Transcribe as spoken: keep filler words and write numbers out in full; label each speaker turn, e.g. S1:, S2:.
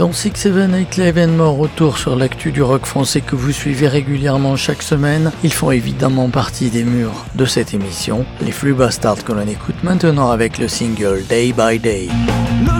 S1: Dans Six Seven Eight l'événement retour sur l'actu du rock français que vous suivez régulièrement chaque semaine. Ils font évidemment partie des murs de cette émission. Les Flux Bastards que l'on écoute maintenant avec le single Day by Day.